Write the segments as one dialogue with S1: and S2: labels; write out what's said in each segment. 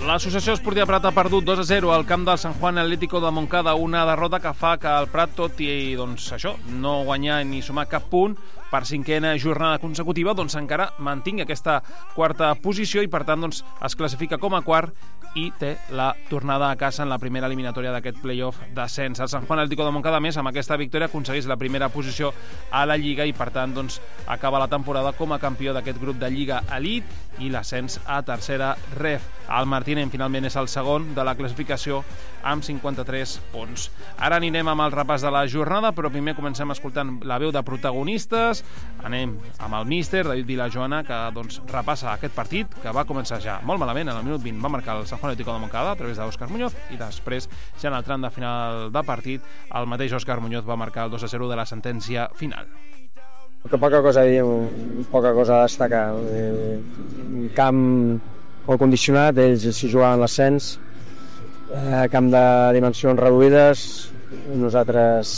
S1: L'Associació Esportiva Prat ha perdut 2-0 al camp del San Juan Atlético de Montcada, una derrota que fa que el Prat, tot i no guanyar ni sumar cap punt per cinquena jornada consecutiva, encara mantingui aquesta quarta posició i per tant es classifica com a quart i té la tornada a casa en la primera eliminatòria d'aquest play-off d'ascens. El San Juan Atlético de Montcada, més, amb aquesta victòria aconsegueix la primera posició a la Lliga i per tant acaba la temporada com a campió d'aquest grup de Lliga Elite i l'ascens a tercera ref. El Martínez finalment és el segon de la classificació amb 53 punts. Ara anirem amb el repàs de la jornada, però primer comencem escoltant la veu de protagonistes. Anem amb el míster David Vilajoana, que repassa aquest partit que va començar ja molt malament. En el minut 20 va marcar el San Juan Atlético de Montcada a través d'Òscar Muñoz i després, ja en el tram de final de partit, el mateix Òscar Muñoz va marcar el 2-0 de la sentència final.
S2: Poca cosa a dir, poca cosa a destacar. Un camp molt condicionat, ells s'hi jugaven l'ascens, camp de dimensions reduïdes, nosaltres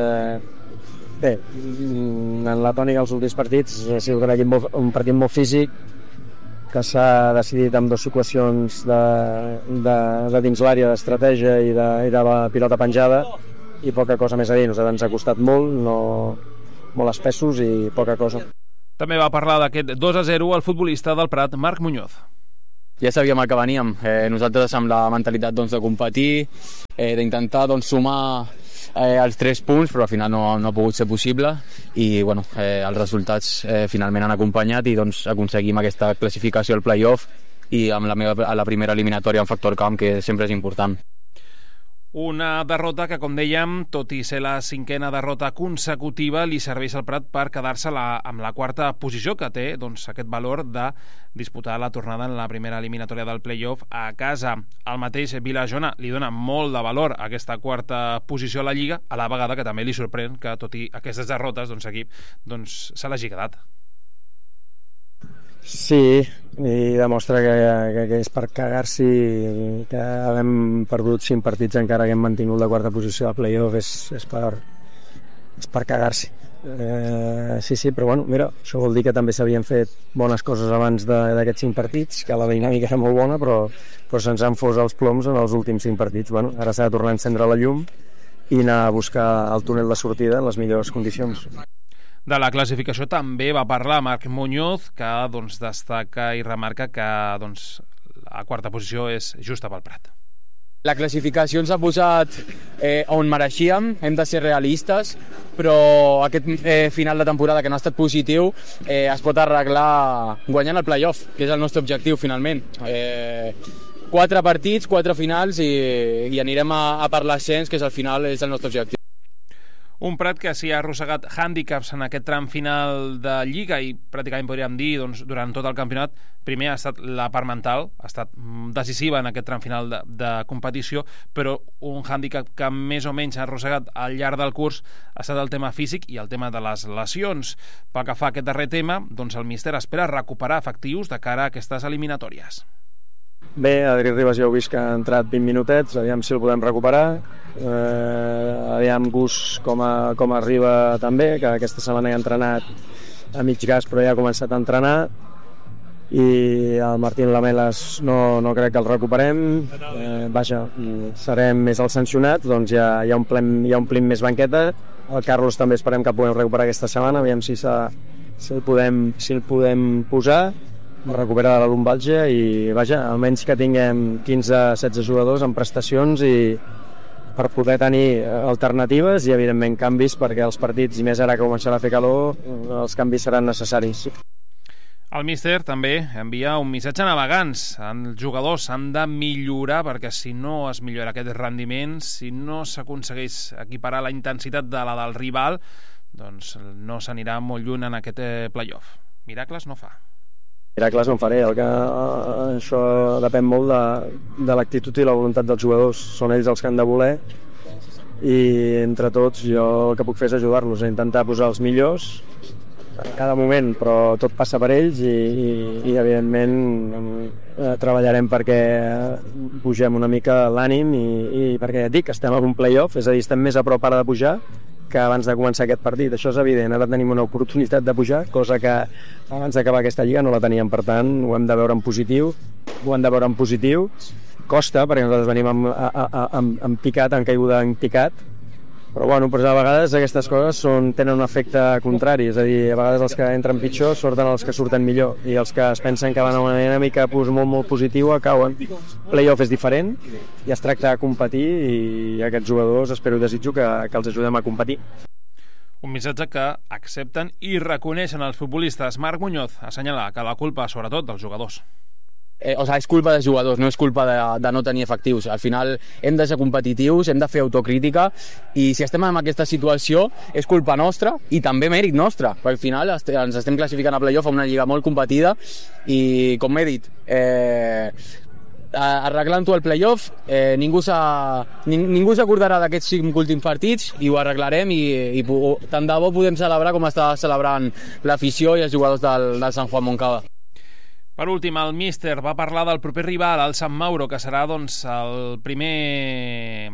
S2: bé, en la tònica dels últims partits ha sigut un partit molt físic que s'ha decidit amb dues situacions de dins l'àrea d'estratègia i de la pilota penjada i poca cosa més a dir. Nosaltres ens ha costat molt espessos i poca cosa.
S1: També va parlar d'aquest 2-0 el futbolista del Prat, Marc Muñoz.
S3: Ja sabíem el que veníem, nosaltres amb la mentalitat de competir, d'intentar sumar els 3 punts, però al final no ha pogut ser possible i els resultats finalment han acompanyat i aconseguim aquesta classificació al play-off i amb la primera eliminatòria en factor camp, que sempre és important.
S1: Una derrota que, com dèiem, tot i ser la cinquena derrota consecutiva, li serveix al Prat per quedar-se amb la quarta posició, que té aquest valor de disputar la tornada en la primera eliminatòria del play-off a casa. El mateix Vilajoana li dona molt de valor a aquesta quarta posició a la Lliga, a la vegada que també li sorprèn que, tot i aquestes derrotes, l'equip se l'hagi quedat.
S2: Sí, i demostra que és per cagar-s'hi, que havem perdut 5 partits encara que hem mantingut la quarta posició de play-off, és per cagar-s'hi. Sí, però mira, això vol dir que també s'havien fet bones coses abans d'aquests 5 partits, que la dinàmica era molt bona, però se'ns han fos els ploms en els últims 5 partits. Ara s'ha de tornar a encendre la llum i anar a buscar el túnel de sortida en les millors condicions.
S1: De la classificació també va parlar Marc Muñoz, que destaca i remarca que la quarta posició és justa pel Prat.
S3: La classificació ens ha posat on mereixíem, hem de ser realistes, però aquest final de temporada que no ha estat positiu es pot arreglar guanyant el play-off, que és el nostre objectiu finalment. 4 partits, 4 finals i anirem a per l'ascens, que és al final és el nostre objectiu.
S1: Un Prat que s'hi ha arrossegat hàndicaps en aquest tram final de Lliga i pràcticament podríem dir durant tot el campionat. Primer ha estat la part mental, ha estat decisiva en aquest tram final de competició, però un hàndicap que més o menys ha arrossegat al llarg del curs ha estat el tema físic i el tema de les lesions. Pel que fa a aquest darrer tema, el míster espera recuperar efectius de cara a aquestes eliminatòries.
S2: Bé, Adri Ribas ja heu vist que ha entrat 20 minutets, aviam si el podem recuperar. Aviam Gus com arriba també, que aquesta setmana ja ha entrenat a mig gas però ja ha començat a entrenar, i el Martín Lamelas no crec que el recuperem. Serem més els sancionats, hi ha un plin més banqueta. El Carlos també esperem que puguem recuperar aquesta setmana, aviam si el podem posar, recupera la lumbàlgia i almenys que tinguem 15-16 jugadors en prestacions i per poder tenir alternatives i evidentment canvis, perquè els partits, i més ara que començarà a fer calor, els canvis seran necessaris.
S1: El míster també envia un missatge a navegants. Els jugadors han de millorar, perquè si no es millora aquest rendiment, si no s'aconsegueix equiparar la intensitat de la del rival, no s'anirà molt lluny en aquest play-off. Miracles no fa.
S2: Miracles no en faré, això depèn molt de l'actitud i la voluntat dels jugadors. Són ells els que han de voler i entre tots jo el que puc fer és ajudar-los a intentar posar els millors en cada moment, però tot passa per ells i evidentment treballarem perquè pugem una mica l'ànim i perquè estem en un play-off, és a dir, estem més a prop ara de pujar que abans de començar aquest partit. Això és evident, ara tenim una oportunitat de pujar, cosa que abans d'acabar aquesta lliga no la teníem, per tant ho hem de veure en positiu ho han de veure en positiu. Costa, perquè nosaltres venim en picat, en caiguda en picat, però bueno, pues a vegades aquestes coses tenen un efecte contrari, és a dir, a vegades els que entren pitjor surten els que surten millor, i els que es pensen que van a una dinàmica molt positiva cauen. Playoff és diferent i es tracta de competir, i aquests jugadors espero i desitjo que els ajudem a competir.
S1: Un missatge que accepten i reconeixen els futbolistes. Marc Muñoz assenyala que la culpa, sobretot, dels jugadors.
S3: És culpa dels jugadors, no és culpa de no tenir efectius. Al final hem de ser competitius, hem de fer autocrítica, i si estem en aquesta situació és culpa nostra i també mèrit nostre, perquè al final ens estem classificant a playoff a una lliga molt competida, i com m'he dit, arreglant-ho al playoff, ningú s'acordarà d'aquests 5 últims partits, i ho arreglarem, i tant de bo podem celebrar com està celebrant l'afició i els jugadors del Sant Juan Moncada.
S1: Per últim, el míster va parlar del proper rival, el Sant Mauro, que serà doncs, el primer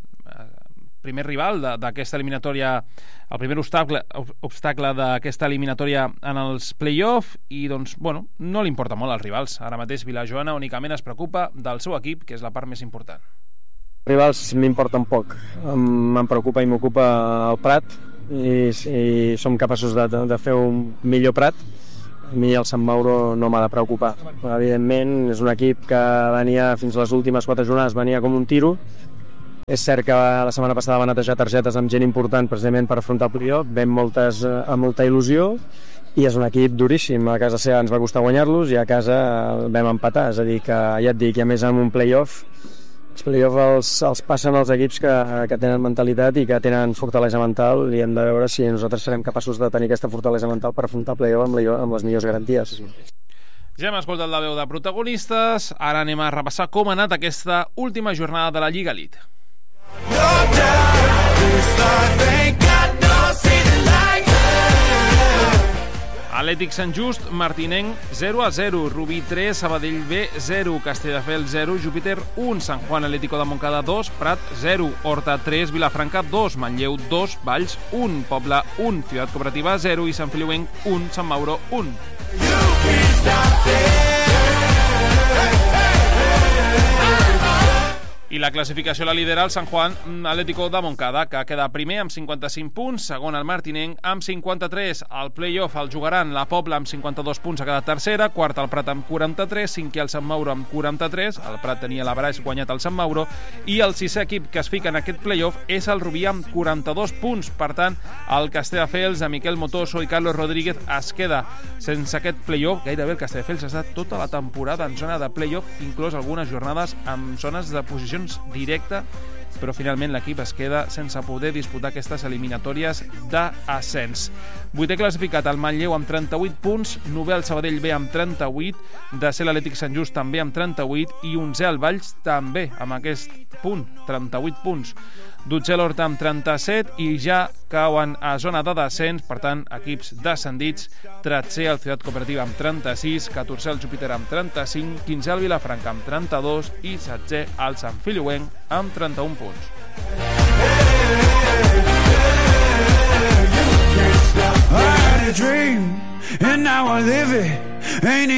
S1: rival d'aquesta eliminatòria, el primer obstacle d'aquesta eliminatòria en els play-off, i doncs, bueno, no li importa molt als rivals. Ara mateix Vilajoana únicament es preocupa del seu equip, que és la part més important.
S2: Els rivals m'importen poc. Em preocupa i m'ocupa el Prat, i som capaços de fer un millor Prat. A mi el Sant Mauro no m'ha de preocupar. Evidentment, és un equip que venia fins a les últimes 4 jornades, venia com un tiro. És cert que la setmana passada va netejar targetes amb gent important precisament per afrontar el playoff, vam moltes amb molta il·lusió, i és un equip duríssim. A casa seva ens va costar guanyar-los i a casa vam empatar, és a dir que ja et dic, i a més amb un playoff, els playoffs els passen els equips que tenen mentalitat i que tenen fortalesa mental, i hem de veure si nosaltres serem capaços de tenir aquesta fortalesa mental per afrontar el playoff amb les millors garanties.
S1: Ja hem escoltat la veu de protagonistes, ara anem a repassar com ha anat aquesta última jornada de la Lliga Elite. Atlètic Sant Just, Martinenc 0-0, Rubí 3, Sabadell B 0, Castelldefels 0, Júpiter 1, Sant Juan Atlético de Montcada 2, Prat 0, Horta 3, Vilafranca 2, Manlleu 2, Valls 1, Pobla 1, Ciutat Cooperativa 0 i Sant Feliuenc 1, Sant Mauro 1. I la classificació la lidera el Sant Juan Atlético de Montcada, que queda primer amb 55 punts, segon el Martinenc amb 53. Al play-off el jugaran la Pobla amb 52 punts, ha quedat tercera, quart el Prat amb 43, cinquè el Sant Mauro amb 43, el Prat tenia l'Abraix guanyat el Sant Mauro, i el sisè equip que es fica en aquest play-off és el Rubí amb 42 punts. Per tant, el Castelldefels, de Miquel Motoso i Carlos Rodríguez, es queda sense aquest play-off. Gairebé el Castelldefels ha estat tota la temporada en zona de play-off, inclús algunes jornades amb zones de posicions directa, però finalment l'equip es queda sense poder disputar aquestes eliminatòries d'ascens. Vuitè classificat el Manlleu amb 38 punts, novè el Sabadell B amb 38, desè l'Atlètic Sant Just també amb 38 i 11è el Valls també amb aquest punt, 38 punts. 12è l'Horta amb 37 i ja cauen a zona de descens, per tant, equips descendits. 13è el Ciutat Cooperativa amb 36, 14è el Júpiter amb 35, 15è el Vilafranca amb 32 i 16è el Sant Feliuenc amb 31 punts. I had a dream and now I live it. Ain't it